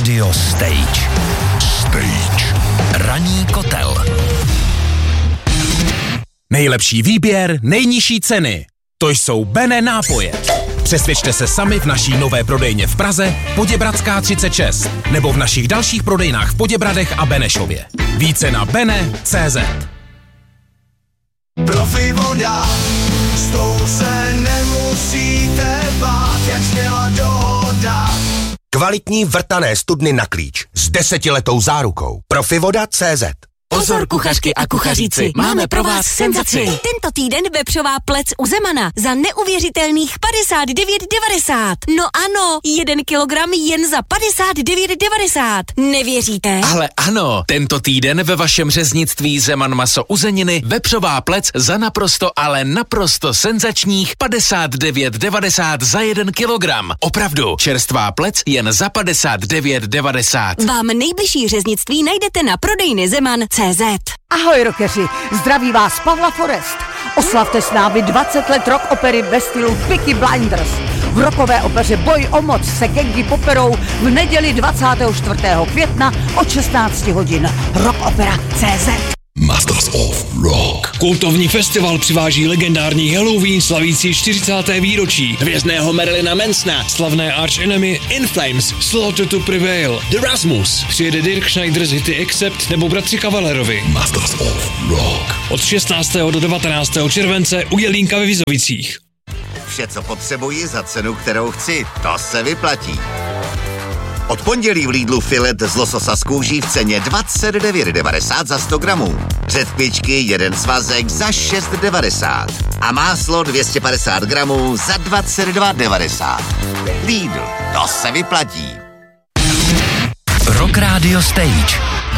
Radio Stage. Ranní kotel. Nejlepší výběr, nejnižší ceny. To jsou Bene nápoje. Přesvědčte se sami v naší nové prodejně v Praze, Poděbradská 36, nebo v našich dalších prodejnách v Poděbradech a Benešově. Více na bene.cz. Profi voda, s tou se nemusíte bát, jak sněla dohoda. Kvalitní vrtané studny na klíč s 10letou zárukou. Profivoda.cz. Pozor, kuchařky a kuchaříci, máme pro vás senzaci. Tento týden vepřová plec u Zemana za neuvěřitelných 59,90. No ano, 1 kilogram jen za 59,90. Nevěříte? Ale ano, tento týden ve vašem řeznictví Zeman maso uzeniny vepřová plec za naprosto, ale naprosto senzačních 59,90 za 1 kilogram. Opravdu, čerstvá plec jen za 59,90. Vám nejbližší řeznictví najdete na prodejny Zeman.cz. Ahoj rockeři, zdraví vás Pavla Forest. Oslavte s námi 20 let rock opery ve stylu Peaky Blinders. V rockové opeře Boj o moc se gangy poperou v neděli 24. května od 16 hodin. Rockopera.cz. Masters of Rock. Kultovní festival přiváží legendární Halloween slavící 40. výročí, hvězdného Marilyna Mansona, slavné Arch Enemy, In Flames, Slaughter to Prevail, The Rasmus, přijede Dirk Schneider z hity Accept nebo bratři Kavalerovi. Masters of Rock. Od 16. do 19. července u Jelínka ve Vizovicích. Vše, co potřebuji za cenu, kterou chci, to se vyplatí. Od pondělí v Lidlu filet z lososa z kůží v ceně 29,90 za 100 gramů. Řetkvičky, jeden svazek za 6,90. A máslo 250 gramů za 22,90. Lidl, to se vyplatí. Rock Radio Stage.